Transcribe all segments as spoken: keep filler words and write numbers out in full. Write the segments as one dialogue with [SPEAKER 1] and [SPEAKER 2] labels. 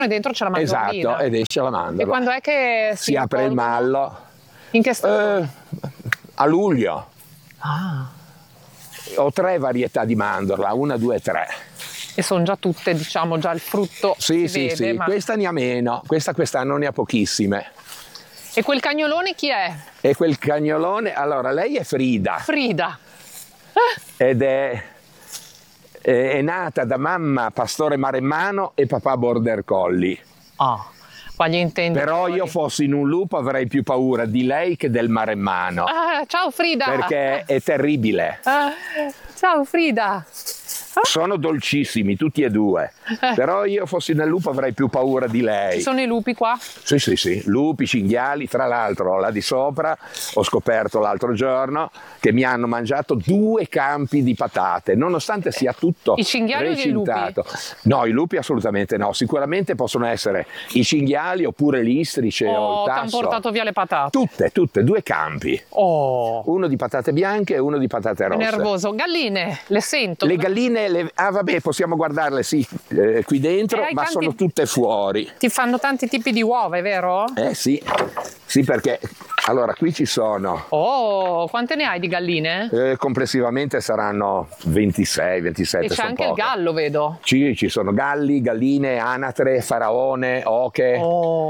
[SPEAKER 1] e dentro c'è la mandorlina.
[SPEAKER 2] Esatto, ed esce la mandorla.
[SPEAKER 1] E quando è che si,
[SPEAKER 2] si apre il mallo?
[SPEAKER 1] In che stagione?
[SPEAKER 2] Eh, a luglio.
[SPEAKER 1] Ah.
[SPEAKER 2] Ho tre varietà di mandorla, una, due, tre.
[SPEAKER 1] E sono già tutte, diciamo, già il frutto
[SPEAKER 2] Sì,
[SPEAKER 1] si
[SPEAKER 2] sì,
[SPEAKER 1] vede,
[SPEAKER 2] sì.
[SPEAKER 1] ma...
[SPEAKER 2] Questa ne ha meno, questa quest'anno ne ha pochissime.
[SPEAKER 1] E quel cagnolone chi è?
[SPEAKER 2] E quel cagnolone, allora lei è Frida.
[SPEAKER 1] Frida.
[SPEAKER 2] Ed è, è, è nata da mamma pastore maremmano e papà border collie.
[SPEAKER 1] Ah, quali intendi?
[SPEAKER 2] Però io fossi in un lupo avrei più paura di lei che del maremmano.
[SPEAKER 1] Ah, ciao Frida.
[SPEAKER 2] Perché è terribile.
[SPEAKER 1] Ah, ciao Frida.
[SPEAKER 2] Sono dolcissimi tutti e due, però io fossi nel lupo avrei più paura di lei.
[SPEAKER 1] Ci sono i lupi qua?
[SPEAKER 2] Sì, sì, sì, lupi, cinghiali, tra l'altro là di sopra ho scoperto l'altro giorno che mi hanno mangiato due campi di patate, nonostante sia tutto
[SPEAKER 1] I cinghiali
[SPEAKER 2] recintato.
[SPEAKER 1] o i lupi?
[SPEAKER 2] No, i lupi assolutamente no, sicuramente possono essere i cinghiali oppure l'istrice
[SPEAKER 1] Oh,
[SPEAKER 2] o il
[SPEAKER 1] ti hanno
[SPEAKER 2] tasso.
[SPEAKER 1] portato via le patate.
[SPEAKER 2] Tutte, tutte, due campi.
[SPEAKER 1] Oh,
[SPEAKER 2] Uno di patate bianche e uno di patate rosse.
[SPEAKER 1] nervoso. Galline, le sento.
[SPEAKER 2] Le galline, le... ah vabbè, possiamo guardarle sì, eh, qui dentro,
[SPEAKER 1] Eh,
[SPEAKER 2] ma
[SPEAKER 1] tanti...
[SPEAKER 2] sono tutte fuori.
[SPEAKER 1] Ti fanno tanti tipi di uova, è vero?
[SPEAKER 2] Eh sì, sì perché, allora qui ci sono,
[SPEAKER 1] Oh, quante ne hai di galline?
[SPEAKER 2] eh, complessivamente saranno ventisei, ventisette.
[SPEAKER 1] E c'è
[SPEAKER 2] sono
[SPEAKER 1] anche
[SPEAKER 2] poche.
[SPEAKER 1] il gallo, vedo.
[SPEAKER 2] Ci, ci sono galli, galline, anatre, faraone, oche.
[SPEAKER 1] Oh,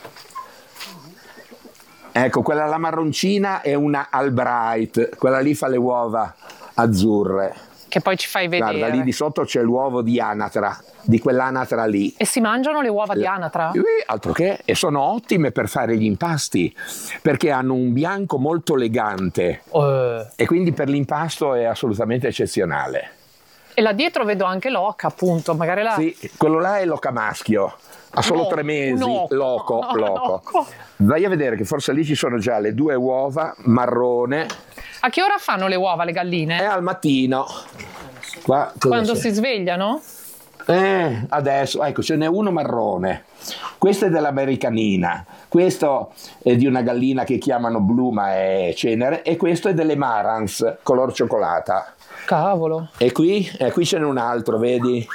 [SPEAKER 2] Ecco, quella la marroncina è una Albright, quella lì fa le uova azzurre.
[SPEAKER 1] che poi ci fai vedere.
[SPEAKER 2] Guarda, lì di sotto c'è l'uovo di anatra, di quell'anatra lì.
[SPEAKER 1] E si mangiano le uova di anatra?
[SPEAKER 2] Eh, altro che, e sono ottime per fare gli impasti, perché hanno un bianco molto elegante
[SPEAKER 1] Uh.
[SPEAKER 2] e quindi per l'impasto è assolutamente eccezionale.
[SPEAKER 1] E là dietro vedo anche l'oca, appunto, magari la...
[SPEAKER 2] Sì, quello là è l'oca maschio, ha solo
[SPEAKER 1] No,
[SPEAKER 2] tre mesi,
[SPEAKER 1] no,
[SPEAKER 2] loco,
[SPEAKER 1] no,
[SPEAKER 2] loco.
[SPEAKER 1] loco.
[SPEAKER 2] Vai a vedere che forse lì ci sono già le due uova marrone.
[SPEAKER 1] A che ora fanno le uova le
[SPEAKER 2] È
[SPEAKER 1] galline?
[SPEAKER 2] al mattino. Qua, cosa
[SPEAKER 1] Quando
[SPEAKER 2] c'è?
[SPEAKER 1] si svegliano?
[SPEAKER 2] Eh, adesso, ecco, ce n'è uno marrone. Questo è dell'americanina, questo è di una gallina che chiamano blu ma è cenere, e questo è delle Marans, color cioccolata.
[SPEAKER 1] Cavolo.
[SPEAKER 2] E qui, eh, qui ce n'è un altro, vedi?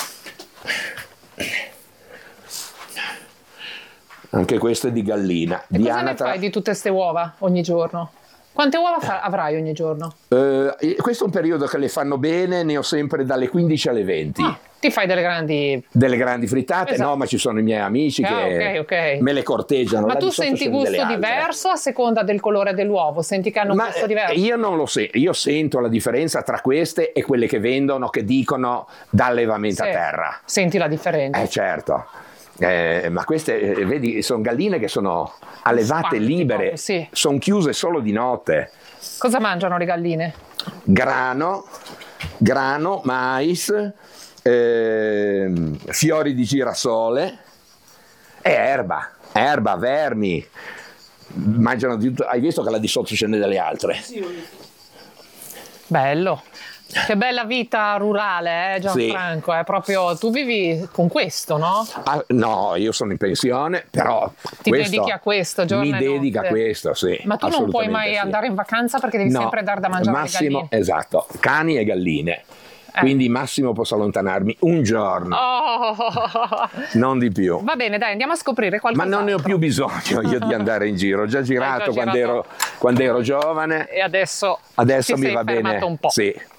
[SPEAKER 2] Anche questo è di gallina.
[SPEAKER 1] E
[SPEAKER 2] di
[SPEAKER 1] cosa
[SPEAKER 2] anatra.
[SPEAKER 1] ne fai di tutte queste uova ogni giorno? Quante uova fa- avrai ogni giorno?
[SPEAKER 2] Eh, questo è un periodo che le fanno bene, ne ho sempre dalle quindici alle venti.
[SPEAKER 1] Ah, ti fai delle grandi...
[SPEAKER 2] Delle grandi frittate,
[SPEAKER 1] Esatto.
[SPEAKER 2] no, ma ci sono i miei amici
[SPEAKER 1] Ah,
[SPEAKER 2] che
[SPEAKER 1] ok, ok.
[SPEAKER 2] me le corteggiano.
[SPEAKER 1] Ma
[SPEAKER 2] Là
[SPEAKER 1] tu
[SPEAKER 2] di sotto
[SPEAKER 1] senti
[SPEAKER 2] ce ne delle
[SPEAKER 1] gusto
[SPEAKER 2] altre.
[SPEAKER 1] diverso a seconda del colore dell'uovo? Senti che hanno un
[SPEAKER 2] Ma
[SPEAKER 1] gusto diverso?
[SPEAKER 2] io non lo so, io sento la differenza tra queste e quelle che vendono, che dicono da allevamento
[SPEAKER 1] Sì.
[SPEAKER 2] a terra.
[SPEAKER 1] Senti la differenza?
[SPEAKER 2] Eh certo, eh, ma queste, eh, vedi, sono galline che sono allevate
[SPEAKER 1] Spanti,
[SPEAKER 2] libere,
[SPEAKER 1] proprio, sì.
[SPEAKER 2] sono chiuse solo di notte.
[SPEAKER 1] Cosa mangiano le galline?
[SPEAKER 2] Grano, grano, mais, ehm, fiori di girasole e erba, erba, vermi. Mangiano di tutto. Hai visto che là di sotto ce n'è delle altre?
[SPEAKER 1] Bello. Che bella vita rurale, eh, Gianfranco, è proprio, tu vivi con questo, no?
[SPEAKER 2] Ah, no, io sono in pensione, però
[SPEAKER 1] Ti
[SPEAKER 2] questo
[SPEAKER 1] dedichi a questo giorno
[SPEAKER 2] mi
[SPEAKER 1] e
[SPEAKER 2] dedica a
[SPEAKER 1] notte.
[SPEAKER 2] questo, sì.
[SPEAKER 1] Ma tu non puoi
[SPEAKER 2] assolutamente
[SPEAKER 1] mai
[SPEAKER 2] sì.
[SPEAKER 1] andare in vacanza perché devi
[SPEAKER 2] No,
[SPEAKER 1] sempre dar da mangiare alle
[SPEAKER 2] massimo,
[SPEAKER 1] galline.
[SPEAKER 2] esatto, cani e galline.
[SPEAKER 1] Eh.
[SPEAKER 2] Quindi massimo posso allontanarmi un giorno,
[SPEAKER 1] Oh.
[SPEAKER 2] non di più.
[SPEAKER 1] Va bene, dai, andiamo a scoprire
[SPEAKER 2] Ma
[SPEAKER 1] qualcosa.
[SPEAKER 2] non ne ho più bisogno io di andare in giro, ho già girato,
[SPEAKER 1] già
[SPEAKER 2] quando,
[SPEAKER 1] girato.
[SPEAKER 2] Ero, quando ero giovane,
[SPEAKER 1] E adesso,
[SPEAKER 2] adesso
[SPEAKER 1] ti
[SPEAKER 2] mi
[SPEAKER 1] sei
[SPEAKER 2] va
[SPEAKER 1] fermato
[SPEAKER 2] bene.
[SPEAKER 1] un po'.
[SPEAKER 2] Sì.